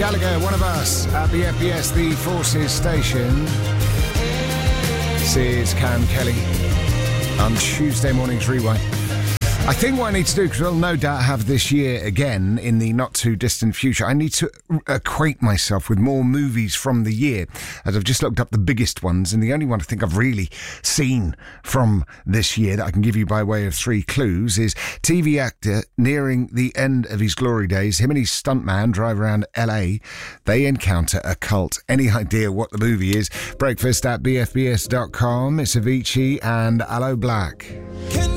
Gallagher, one of us at the FPS, the Forces station. This is Cam Kelly on Tuesday morning's Rewind. I think what I need to do, because we'll no doubt have this year again in the not-too-distant future, I need to acquaint myself with more movies from the year, as I've just looked up the biggest ones, and the only one I think I've really seen from this year that I can give you by way of 3 clues is TV actor nearing the end of his glory days. Him and his stuntman drive around LA. They encounter a cult. Any idea what the movie is? Breakfast at bfbs.com. It's Avicii and Aloe Black.